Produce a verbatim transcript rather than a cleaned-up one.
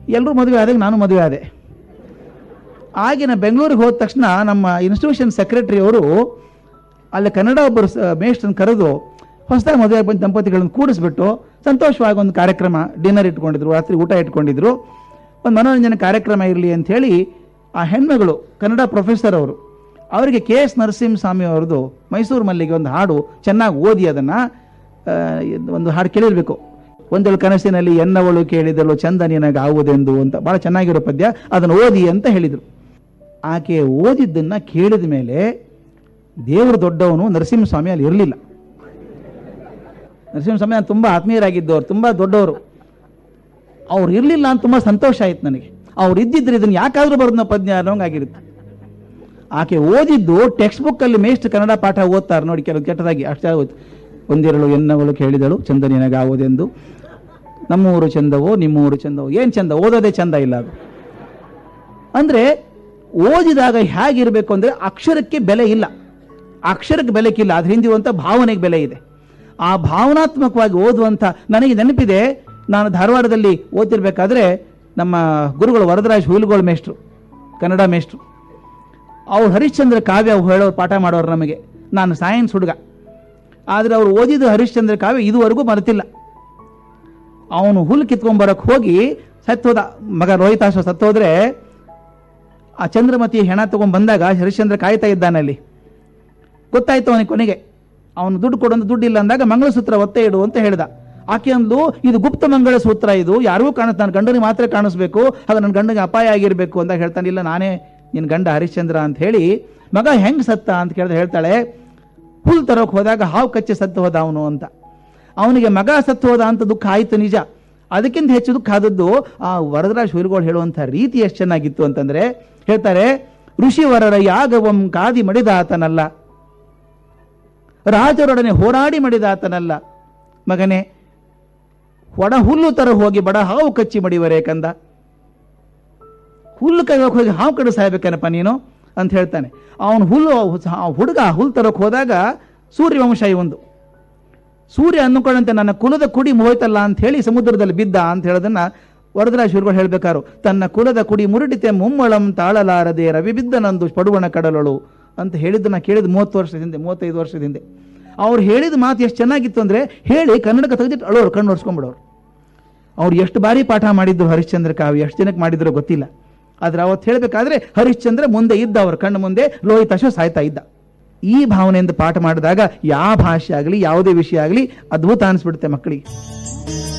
ಎಲ್ಲರೂ ಮದುವೆ ಆದಾಗ ನಾನು ಮದುವೆ ಆದೆ. ಹಾಗೆ ನಾನು ಬೆಂಗಳೂರಿಗೆ ಹೋದ ತಕ್ಷಣ ನಮ್ಮ ಇನ್ಸ್ಟಿಟ್ಯೂಷನ್ ಸೆಕ್ರೆಟರಿ ಅವರು ಅಲ್ಲಿ ಕನ್ನಡ ಒಬ್ಬರು ಮೇಷ್ಟ್ರನ್ನ ಕರೆದು ಹೊಸದಾಗಿ ಮದುವೆ ಬಂದ ದಂಪತಿಗಳನ್ನು ಕೂಡಿಸ್ಬಿಟ್ಟು ಸಂತೋಷವಾಗಿ ಒಂದು ಕಾರ್ಯಕ್ರಮ ಡಿನ್ನರ್ ಇಟ್ಕೊಂಡಿದ್ರು, ರಾತ್ರಿ ಊಟ ಇಟ್ಕೊಂಡಿದ್ರು, ಒಂದು ಮನೋರಂಜನೆ ಕಾರ್ಯಕ್ರಮ ಇರಲಿ ಅಂಥೇಳಿ ಆ ಹೆಣ್ಮಗಳು ಕನ್ನಡ ಪ್ರೊಫೆಸರ್ ಅವರು ಅವರಿಗೆ ಕೆ ಎಸ್ ನರಸಿಂಹಸ್ವಾಮಿ ಅವ್ರದ್ದು ಮೈಸೂರು ಮಲ್ಲಿಗೆ ಒಂದು ಹಾಡು ಚೆನ್ನಾಗಿ ಓದಿ ಅದನ್ನು ಒಂದು ಹಾಡು ಕೇಳಿರಬೇಕು. ಒಂದಳು ಕನಸಿನಲ್ಲಿ ಎನ್ನವಳು ಕೇಳಿದಳು ಚಂದ ನಿನಗಾವುದೆಂದು ಅಂತ ಭಾಳ ಚೆನ್ನಾಗಿರೋ ಪದ್ಯ, ಅದನ್ನು ಓದಿ ಅಂತ ಹೇಳಿದರು. ಆಕೆ ಓದಿದ್ದನ್ನು ಕೇಳಿದ ಮೇಲೆ ದೇವರು ದೊಡ್ಡವನು, ನರಸಿಂಹಸ್ವಾಮಿ ಅಲ್ಲಿ ಇರಲಿಲ್ಲ. ನರಸಿಂಹಸ್ವಾಮಿ ನಾನು ತುಂಬ ಆತ್ಮೀಯರಾಗಿದ್ದವರು, ತುಂಬ ದೊಡ್ಡವರು. ಅವ್ರು ಇರಲಿಲ್ಲ ಅಂತ ತುಂಬ ಸಂತೋಷ ಆಯ್ತು ನನಗೆ. ಅವ್ರು ಇದ್ದಿದ್ರೆ ಇದನ್ನು ಯಾಕಾದರೂ ಬರೋದು ಪದ್ಯ ಅನ್ನೋಂಗಾಗಿರುತ್ತೆ. ಆಕೆ ಓದಿದ್ದು ಟೆಕ್ಸ್ಟ್ ಬುಕ್ಕಲ್ಲಿ ಮೇಷ್ಟ್ ಕನ್ನಡ ಪಾಠ ಓದ್ತಾರೆ ನೋಡಿ, ಕೆಲವು ಕೆಟ್ಟದಾಗಿ ಅಷ್ಟೇ ಓದ್ ಒಂದಿರಳು ಎನ್ನವಳು ಕೇಳಿದಳು ಚಂದ ನಿನಗಾವುದೆಂದು, ನಮ್ಮೂರು ಚಂದವೋ ನಿಮ್ಮೂರು ಚಂದವೋ. ಏನು ಚಂದ, ಓದೋದೇ ಚಂದ ಇಲ್ಲ ಅದು. ಅಂದರೆ ಓದಿದಾಗ ಹೇಗಿರಬೇಕು ಅಂದರೆ ಅಕ್ಷರಕ್ಕೆ ಬೆಲೆ ಇಲ್ಲ, ಅಕ್ಷರಕ್ಕೆ ಬೆಲೆಕ್ಕಿಲ್ಲ, ಅದ್ರ ಹಿಂದಿರುವಂಥ ಭಾವನೆಗೆ ಬೆಲೆ ಇದೆ. ಆ ಭಾವನಾತ್ಮಕವಾಗಿ ಓದುವಂಥ, ನನಗೆ ನೆನಪಿದೆ, ನಾನು ಧಾರವಾಡದಲ್ಲಿ ಓದ್ತಿರ್ಬೇಕಾದ್ರೆ ನಮ್ಮ ಗುರುಗಳು ವರದರಾಜ್ ಹುಯಿಲಗೋಳ ಮೇಷ್ಟ್ರು, ಕನ್ನಡ ಮೇಷ್ಟ್ರು, ಅವ್ರು ಹರಿಶ್ಚಂದ್ರ ಕಾವ್ಯ ಹೇಳೋರು ಪಾಠ ಮಾಡೋರು ನಮಗೆ. ನಾನು ಸೈನ್ಸ್ ಹುಡುಗ, ಆದರೆ ಅವ್ರು ಓದಿದ್ದು ಹರಿಶ್ಚಂದ್ರ ಕಾವ್ಯ ಇದುವರೆಗೂ ಮರೆತಿಲ್ಲ. ಅವನು ಹುಲ್ಲು ಕಿತ್ಕೊಂಡ್ಬರಕ್ಕೆ ಹೋಗಿ ಸತ್ತೋದ ಮಗ ರೋಹಿತಾಶ ಸತ್ತೋದ್ರೆ ಆ ಚಂದ್ರಮತಿ ಹೆಣ ತೊಗೊಂಡು ಬಂದಾಗ ಹರಿಶ್ಚಂದ್ರ ಕಾಯ್ತಾ ಇದ್ದಾನಲ್ಲಿ. ಗೊತ್ತಾಯ್ತು ಅವನಿಗೆ ಕೊನೆಗೆ, ಅವನು ದುಡ್ಡು ಕೊಡೋದು ದುಡ್ಡು ಇಲ್ಲ ಅಂದಾಗ ಮಂಗಳಸೂತ್ರ ಒತ್ತೆ ಇಡು ಅಂತ ಹೇಳ್ದ. ಆಕೆ ಅಂದು ಇದು ಗುಪ್ತ ಮಂಗಳ ಸೂತ್ರ, ಇದು ಯಾರಿಗೂ ಕಾಣಿಸ್ತಾ, ನನ್ನ ಗಂಡನಿಗೆ ಮಾತ್ರ ಕಾಣಿಸ್ಬೇಕು, ಆಗ ನನ್ನ ಗಂಡನಿಗೆ ಅಪಾಯ ಆಗಿರಬೇಕು ಅಂತ ಹೇಳ್ತಾನೆ. ಇಲ್ಲ, ನಾನೇ ನಿನ್ನ ಗಂಡ ಹರಿಶ್ಚಂದ್ರ ಅಂತ ಹೇಳಿ. ಮಗ ಹೆಂಗೆ ಸತ್ತ ಅಂತ ಕೇಳಿದ್ರೆ ಹೇಳ್ತಾಳೆ, ಹುಲ್ ತರೋಕೆ ಹೋದಾಗ ಹಾವು ಕಚ್ಚಿ ಸತ್ತು ಹೋದ ಅವನು ಅಂತ. ಅವನಿಗೆ ಮಗ ಸತ್ತು ಹೋದ ಅಂತ ದುಃಖ ಆಯಿತು ನಿಜ, ಅದಕ್ಕಿಂತ ಹೆಚ್ಚು ದುಃಖ ಆದದ್ದು ಆ ವರದರಾಜ್ ಹುಯಿಲಗೋಳ ಹೇಳುವಂಥ ರೀತಿ ಎಷ್ಟು ಚೆನ್ನಾಗಿತ್ತು ಅಂತಂದರೆ, ಹೇಳ್ತಾರೆ, ಋಷಿವರರ ಯಾಗವಂ ಕಾದಿ ಮಡಿದಾತನಲ್ಲ, ರಾಜರೊಡನೆ ಹೋರಾಡಿ ಮಡಿದಾತನಲ್ಲ, ಮಗನೇ ಒಡ ಹುಲ್ಲು ತರ ಹೋಗಿ ಬಡ ಹಾವು ಕಚ್ಚಿ ಮಡಿವರೇ ಕಂದ. ಹುಲ್ಲು ಕೈಗೆ ಹೋಗಿ ಹಾವು ಕಡೆ ಸಾಯ್ಬೇಕೇನಪ್ಪ ನೀನು ಅಂತ ಹೇಳ್ತಾನೆ. ಅವನು ಹುಲ್ಲು ಹುಡುಗ ಹುಲ್ಲು ತರೋಕೆ ಹೋದಾಗ ಸೂರ್ಯವಂಶ ಒಂದು ಸೂರ್ಯ ಅಂದುಕೊಂಡಂತೆ ನನ್ನ ಕುಲದ ಕುಡಿ ಹೋಯ್ತಲ್ಲ ಅಂತ ಹೇಳಿ ಸಮುದ್ರದಲ್ಲಿ ಬಿದ್ದ ಅಂತ ಹೇಳೋದನ್ನ ವರದರಾಜ್ ಹುಯಿಲಗೋಳ ಹೇಳ್ಬೇಕಾರು. ತನ್ನ ಕುಲದ ಕುಡಿ ಮುರುಡಿತೆ ಮುಮ್ಮಳಂ ತಾಳಲಾರದೆ ರವಿ ಬಿದ್ದನಂದು ಪಡುವಣ ಕಡಲಳು ಅಂತ ಹೇಳಿದ್ದನ್ನ ಕೇಳಿದ ಮೂವತ್ತು ವರ್ಷದ ಹಿಂದೆ, ಮೂವತ್ತೈದು ವರ್ಷದ ಹಿಂದೆ. ಅವ್ರು ಹೇಳಿದ ಮಾತು ಎಷ್ಟು ಚೆನ್ನಾಗಿತ್ತು ಅಂದರೆ, ಹೇಳಿ ಕನ್ನಡಕ್ಕೆ ತೆಗೆದಿಟ್ಟು ಅಳೋರು, ಕಣ್ಣು ಒರೆಸ್ಕೊಂಡ್ಬಿಡೋರು. ಅವ್ರು ಎಷ್ಟು ಬಾರಿ ಪಾಠ ಮಾಡಿದ್ರು ಹರಿಶ್ಚಂದ್ರ ಕಾವ್ಯ, ಎಷ್ಟು ಜನಕ್ಕೆ ಮಾಡಿದ್ರು ಗೊತ್ತಿಲ್ಲ. ಆದರೆ ಅವತ್ತು ಹೇಳಬೇಕಾದ್ರೆ ಹರಿಶ್ಚಂದ್ರ ಮುಂದೆ ಇದ್ದ, ಅವ್ರ ಕಣ್ಣು ಮುಂದೆ ಲೋಹಿತಾಶ ಸಾಯ್ತಾ ಇದ್ದ. ಈ ಭಾವನೆಯಿಂದ ಪಾಠ ಮಾಡಿದಾಗ ಯಾವ ಭಾಷೆ ಆಗಲಿ ಯಾವುದೇ ವಿಷಯ ಆಗಲಿ ಅದ್ಭುತ ಅನಿಸ್ಬಿಡುತ್ತೆ ಮಕ್ಕಳಿಗೆ.